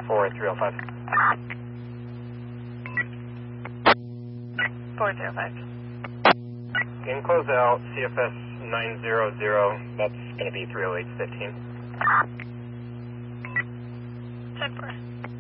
4305. 405. In closeout, CFS 900, that's going to be 30815. 10-4.